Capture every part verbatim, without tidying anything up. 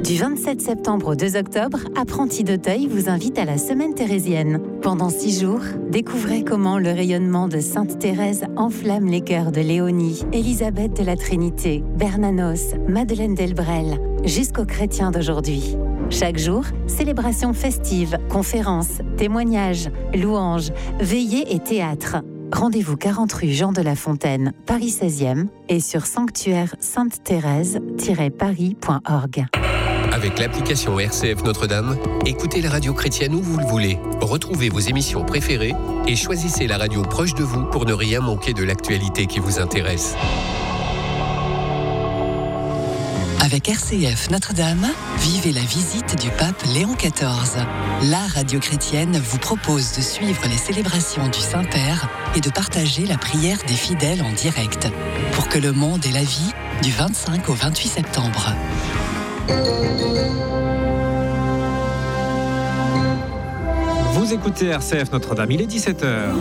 Du vingt-sept septembre au deux octobre, Apprentis d'Auteuil vous invite à la Semaine thérésienne. Pendant six jours, découvrez comment le rayonnement de Sainte Thérèse enflamme les cœurs de Léonie, Élisabeth de la Trinité, Bernanos, Madeleine Delbrel, jusqu'aux chrétiens d'aujourd'hui. Chaque jour, célébrations festives, conférences, témoignages, louanges, veillées et théâtre. Rendez-vous quarante rue Jean de La Fontaine, Paris seizième et sur sanctuaire sainte thérèse tiret paris point org. Avec l'application R C F Notre-Dame, écoutez la radio chrétienne où vous le voulez. Retrouvez vos émissions préférées et choisissez la radio proche de vous pour ne rien manquer de l'actualité qui vous intéresse. Avec R C F Notre-Dame, vivez la visite du pape Léon quatorze. La radio chrétienne vous propose de suivre les célébrations du Saint-Père et de partager la prière des fidèles en direct pour que le monde ait la vie du vingt-cinq au vingt-huit septembre. Vous écoutez R C F Notre-Dame, il est dix-sept heures.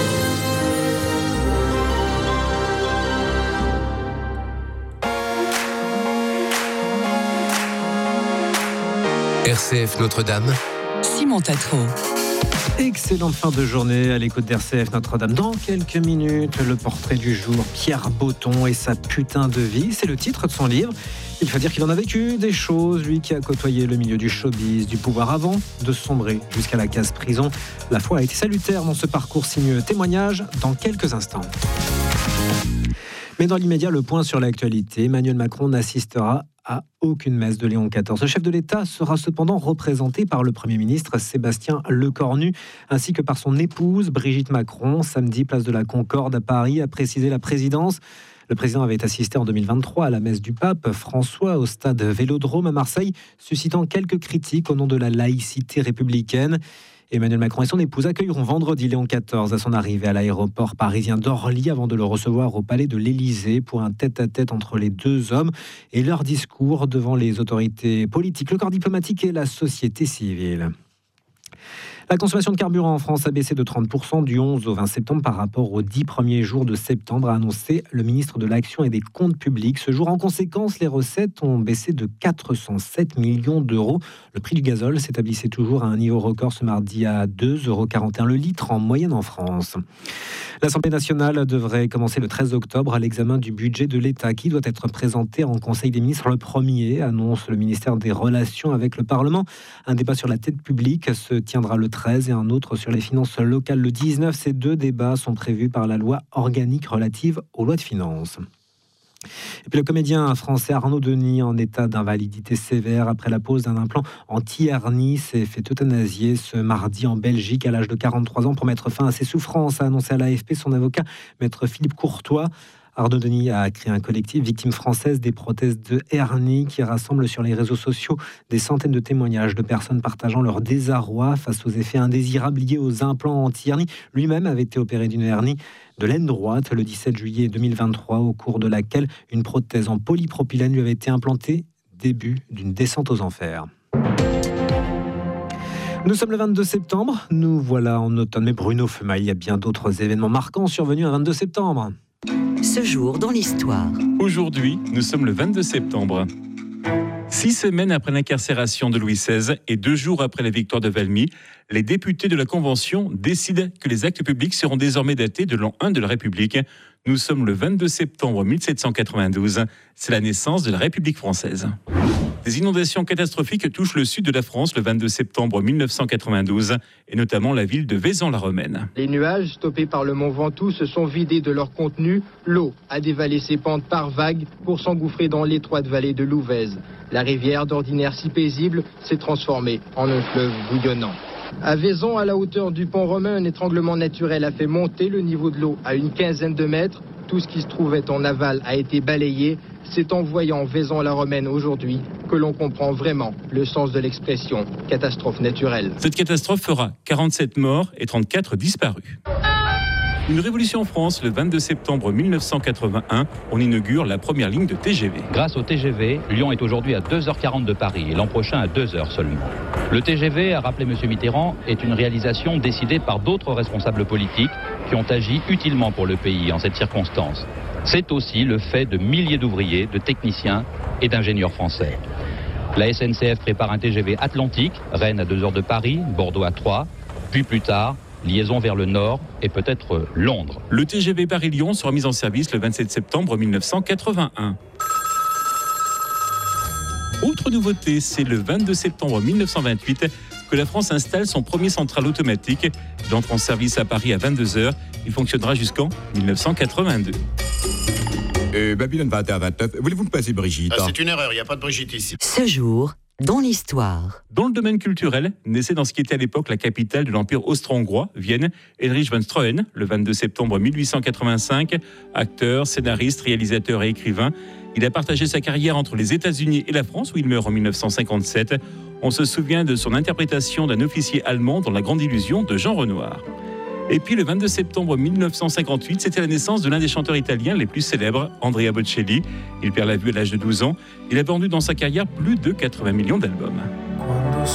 R C F Notre-Dame, Simon Tatro. Excellente fin de journée à l'écoute d'R C F Notre-Dame. Dans quelques minutes, le portrait du jour, Pierre Botton et sa putain de vie. C'est le titre de son livre. Il faut dire qu'il en a vécu des choses, lui qui a côtoyé le milieu du showbiz, du pouvoir avant de sombrer jusqu'à la case prison. La foi a été salutaire dans ce parcours sinueux. Témoignage dans quelques instants. Mais dans l'immédiat, le point sur l'actualité. Emmanuel Macron n'assistera à aucune messe de Léon quatorze. Le chef de l'État sera cependant représenté par le Premier ministre Sébastien Lecornu, ainsi que par son épouse Brigitte Macron. Samedi, place de la Concorde à Paris, a précisé la présidence. Le président avait assisté en deux mille vingt-trois à la messe du pape François au stade Vélodrome à Marseille, suscitant quelques critiques au nom de la laïcité républicaine. Emmanuel Macron et son épouse accueilleront vendredi Léon quatorze à son arrivée à l'aéroport parisien d'Orly avant de le recevoir au palais de l'Élysée pour un tête-à-tête entre les deux hommes et leur discours devant les autorités politiques, le corps diplomatique et la société civile. La consommation de carburant en France a baissé de trente pour cent du onze au vingt septembre par rapport aux dix premiers jours de septembre, a annoncé le ministre de l'Action et des Comptes publics. Ce jour, en conséquence, les recettes ont baissé de quatre cent sept millions d'euros. Le prix du gazole s'établissait toujours à un niveau record ce mardi à deux euros quarante et un le litre en moyenne en France. L'Assemblée nationale devrait commencer le treize octobre à l'examen du budget de l'État qui doit être présenté en Conseil des ministres le premier, annonce le ministère des Relations avec le Parlement. Un débat sur la dette publique se tiendra le treize et un autre sur les finances locales le dix-neuf. Ces deux débats sont prévus par la loi organique relative aux lois de finances. Et puis le comédien français Arnaud Denis, en état d'invalidité sévère après la pose d'un implant anti-hernie, s'est fait euthanasier ce mardi en Belgique à l'âge de quarante-trois ans pour mettre fin à ses souffrances, a annoncé à l'A F P son avocat, maître Philippe Courtois. Arnaud Denis a créé un collectif Victimes françaises des prothèses de hernie qui rassemble sur les réseaux sociaux des centaines de témoignages de personnes partageant leur désarroi face aux effets indésirables liés aux implants anti-hernie. Lui-même avait été opéré d'une hernie de l'aine droite le dix-sept juillet deux mille vingt-trois, au cours de laquelle une prothèse en polypropylène lui avait été implantée, début d'une descente aux enfers. Nous sommes le vingt-deux septembre, nous voilà en automne. Mais Bruno Fema, il y a bien d'autres événements marquants survenus un vingt-deux septembre. Ce jour dans l'histoire. Aujourd'hui, nous sommes le vingt-deux septembre. Six semaines après l'incarcération de Louis seize et deux jours après la victoire de Valmy, les députés de la Convention décident que les actes publics seront désormais datés de l'an un de la République. Nous sommes le vingt-deux septembre mille sept cent quatre-vingt-douze. C'est la naissance de la République française. Des inondations catastrophiques touchent le sud de la France le vingt-deux septembre mille neuf cent quatre-vingt-douze, et notamment la ville de Vaison-la-Romaine. Les nuages, stoppés par le mont Ventoux, se sont vidés de leur contenu. L'eau a dévalé ses pentes par vagues pour s'engouffrer dans l'étroite vallée de l'Ouvèze. La rivière, d'ordinaire si paisible, s'est transformée en un fleuve bouillonnant. À Vaison, à la hauteur du pont romain, un étranglement naturel a fait monter le niveau de l'eau à une quinzaine de mètres. Tout ce qui se trouvait en aval a été balayé. C'est en voyant Vaison-la-Romaine aujourd'hui que l'on comprend vraiment le sens de l'expression catastrophe naturelle. Cette catastrophe fera quarante-sept morts et trente-quatre disparus. Une révolution en France, le vingt-deux septembre mille neuf cent quatre-vingt-un, on inaugure la première ligne de T G V. Grâce au T G V, Lyon est aujourd'hui à deux heures quarante de Paris et l'an prochain à deux heures seulement. Le T G V, a rappelé M. Mitterrand, est une réalisation décidée par d'autres responsables politiques qui ont agi utilement pour le pays en cette circonstance. C'est aussi le fait de milliers d'ouvriers, de techniciens et d'ingénieurs français. La S N C F prépare un T G V Atlantique, Rennes à deux heures de Paris, Bordeaux à trois, puis plus tard, liaison vers le nord et peut-être Londres. Le T G V Paris-Lyon sera mis en service le vingt-sept septembre mille neuf cent quatre-vingt-un. Autre nouveauté, c'est le vingt-deux septembre mille neuf cent vingt-huit que la France installe son premier central automatique. Il entre en service à Paris à vingt-deux heures. Il fonctionnera jusqu'en mille neuf cent quatre-vingt-deux. Euh, Babylone vingt et un vingt-neuf, voulez-vous me passer Brigitte? ah, C'est une erreur, il n'y a pas de Brigitte ici. Ce jour, dans l'histoire. Dans le domaine culturel, naissait dans ce qui était à l'époque la capitale de l'Empire austro-hongrois, Vienne, Heinrich von Stroheim, le vingt-deux septembre mille huit cent quatre-vingt-cinq. Acteur, scénariste, réalisateur et écrivain. Il a partagé sa carrière entre les États-Unis et la France, où il meurt en mille neuf cent cinquante-sept. On se souvient de son interprétation d'un officier allemand dans La Grande Illusion de Jean Renoir. Et puis le vingt-deux septembre mille neuf cent cinquante-huit, c'était la naissance de l'un des chanteurs italiens les plus célèbres, Andrea Bocelli. Il perd la vue à l'âge de douze ans. Il a vendu dans sa carrière plus de quatre-vingts millions d'albums.